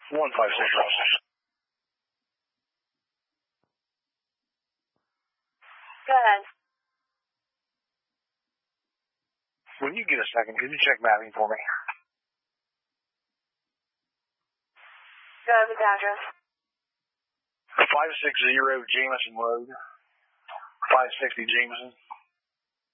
156 Ross. Go ahead. When you get a second, could you check mapping for me? Go ahead with the address. 560 Jameson Road. 560 Jameson.